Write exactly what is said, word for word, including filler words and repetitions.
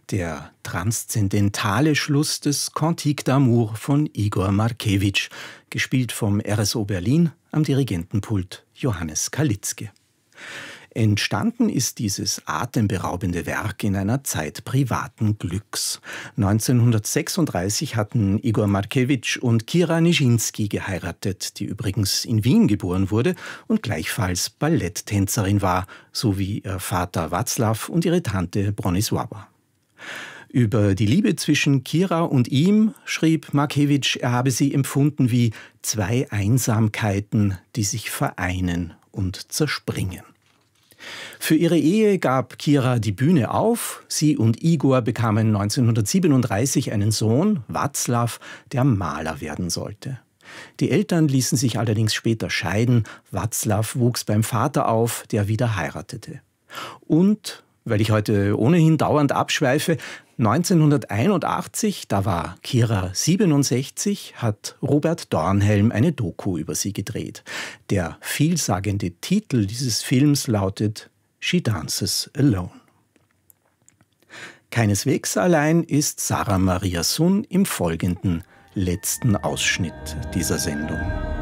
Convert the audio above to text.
Der transzendentale Schluss des Cantique d'Amour von Igor Markewitsch, gespielt vom R S O Berlin am Dirigentenpult Johannes Kalitzke. Entstanden ist dieses atemberaubende Werk in einer Zeit privaten Glücks. neunzehnhundertsechsunddreißig hatten Igor Markewitsch und Kira Nijinsky geheiratet, die übrigens in Wien geboren wurde und gleichfalls Balletttänzerin war, sowie ihr Vater Václav und ihre Tante Bronisława. Über die Liebe zwischen Kira und ihm schrieb Markewitsch, er habe sie empfunden wie zwei Einsamkeiten, die sich vereinen und zerspringen. Für ihre Ehe gab Kira die Bühne auf. Sie und Igor bekamen neunzehnhundertsiebenunddreißig einen Sohn, Václav, der Maler werden sollte. Die Eltern ließen sich allerdings später scheiden. Václav wuchs beim Vater auf, der wieder heiratete. Und, weil ich heute ohnehin dauernd abschweife, neunzehnhunderteinundachtzig, da war Kira siebenundsechzig, hat Robert Dornhelm eine Doku über sie gedreht. Der vielsagende Titel dieses Films lautet She Dances Alone. Keineswegs allein ist Sarah Maria Sun im folgenden letzten Ausschnitt dieser Sendung.